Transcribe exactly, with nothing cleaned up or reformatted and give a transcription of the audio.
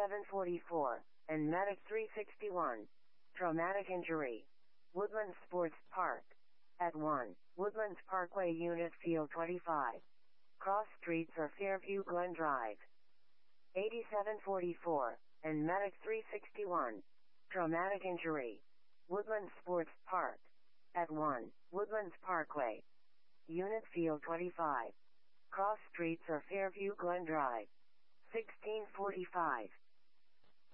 eighty-seven forty-four, and Medic three sixty-one. Traumatic injury. Woodlands Sports Park. At one. Woodlands Parkway Unit Field twenty-five. Cross Streets or Fairview Glen Drive. eighty-seven forty-four, and Medic three sixty-one. Traumatic injury. Woodlands Sports Park. At one. Woodlands Parkway. Unit Field twenty-five. Cross Streets or Fairview Glen Drive. sixteen forty-five.